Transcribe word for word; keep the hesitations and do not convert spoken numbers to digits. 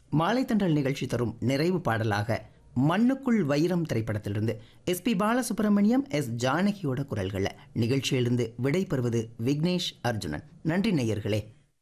மாலைத்தன்றல் நிகழ்ச்சி தரும் நிறைவு பாடலாக மண்ணுக்குள் வைரம் திரைப்படத்திலிருந்து எஸ் பி பாலசுப்ரமணியம், எஸ் ஜானகியோட குரல்களில் நிகழ்ச்சியிலிருந்து விடை பெறுவது விக்னேஷ் அர்ஜுனன். நன்றி நேயர்களே.